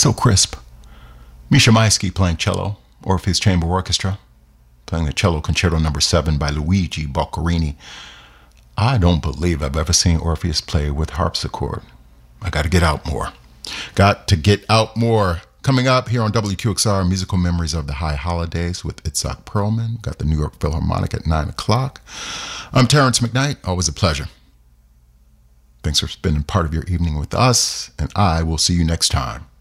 So crisp. Misha Maisky playing cello, Orpheus Chamber Orchestra, playing the Cello Concerto No. 7 by Luigi Boccherini. I don't believe I've ever seen Orpheus play with harpsichord. I got to get out more. Got to get out more. Coming up here on WQXR, Musical Memories of the High Holidays with Itzhak Perlman. Got the New York Philharmonic at 9 o'clock. I'm Terrence McKnight. Always a pleasure. Thanks for spending part of your evening with us, and I will see you next time.